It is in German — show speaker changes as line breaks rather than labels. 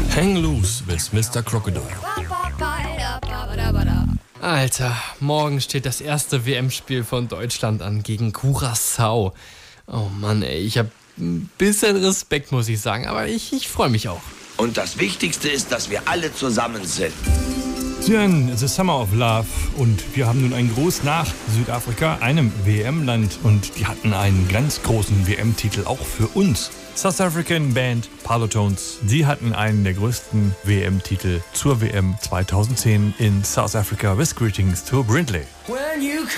Hang loose with Mr. Crocodile.
Alter, morgen steht das erste WM-Spiel von Deutschland an gegen Curaçao. Oh Mann, ey, ich hab ein bisschen Respekt, muss ich sagen, aber ich freue mich auch.
Und das Wichtigste ist, dass wir alle zusammen sind.
Sie hören The Summer of Love und wir haben nun einen Gruß nach Südafrika, einem WM-Land, und die hatten einen ganz großen WM-Titel auch für uns. South African Band Parlotones, die hatten einen der größten WM-Titel zur WM 2010 in South Africa. With greetings to Brindley.